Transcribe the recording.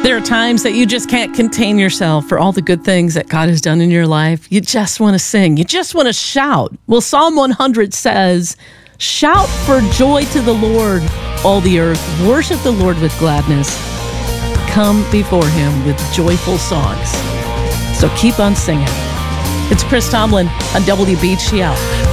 There are times that you just can't contain yourself for all the good things that God has done in your life. You just want to sing. You just want to shout. Well, Psalm 100 says, "Shout for joy to the Lord, all the earth. Worship the Lord with gladness. Come before him with joyful songs." So keep on singing. It's Chris Tomlin on WBGL.